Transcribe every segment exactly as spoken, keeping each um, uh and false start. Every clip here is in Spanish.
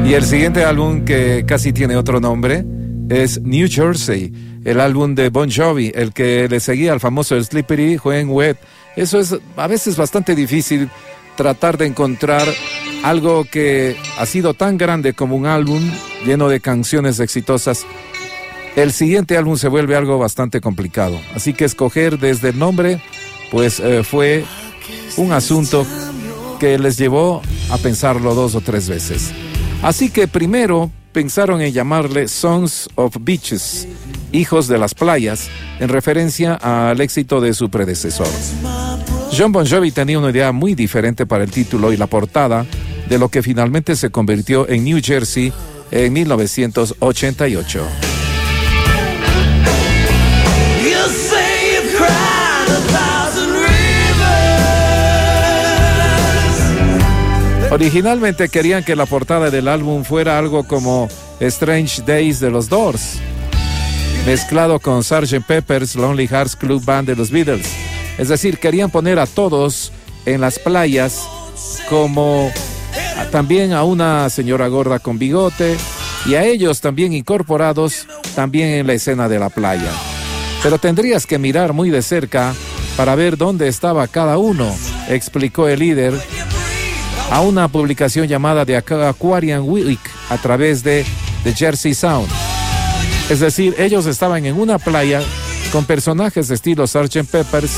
Y el siguiente álbum, que casi tiene otro nombre, es New Jersey, el álbum de Bon Jovi, el que le seguía al famoso Slippery When Wet. Eso es a veces bastante difícil, tratar de encontrar algo que ha sido tan grande como un álbum lleno de canciones exitosas. El siguiente álbum se vuelve algo bastante complicado, así que escoger desde el nombre, pues eh, fue un asunto que les llevó a pensarlo dos o tres veces. Así que primero pensaron en llamarle Sons of Beaches, Hijos de las Playas, en referencia al éxito de su predecesor. Jon Bon Jovi tenía una idea muy diferente para el título y la portada de lo que finalmente se convirtió en New Jersey en mil novecientos ochenta y ocho. Originalmente querían que la portada del álbum fuera algo como Strange Days de los Doors, mezclado con sergeant Pepper's Lonely Hearts Club Band de los Beatles. Es decir, querían poner a todos en las playas, como a, también a una señora gorda con bigote, y a ellos también incorporados también en la escena de la playa. Pero tendrías que mirar muy de cerca para ver dónde estaba cada uno, explicó el líder a una publicación llamada The Aquarian Week a través de The Jersey Sound. Es decir, ellos estaban en una playa con personajes de estilo sergeant Pepper's,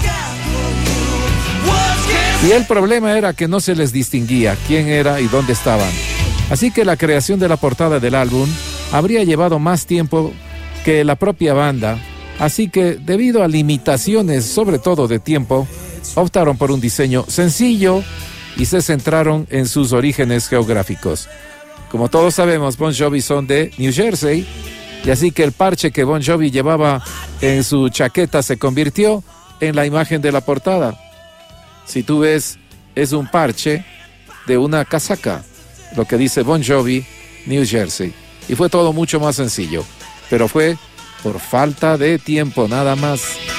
y el problema era que no se les distinguía quién era y dónde estaban. Así que la creación de la portada del álbum habría llevado más tiempo que la propia banda, así que debido a limitaciones, sobre todo de tiempo, optaron por un diseño sencillo y se centraron en sus orígenes geográficos. Como todos sabemos, Bon Jovi son de New Jersey, y así que el parche que Bon Jovi llevaba en su chaqueta se convirtió en la imagen de la portada. Si tú ves, es un parche de una casaca, lo que dice Bon Jovi, New Jersey. Y fue todo mucho más sencillo, pero fue por falta de tiempo, nada más.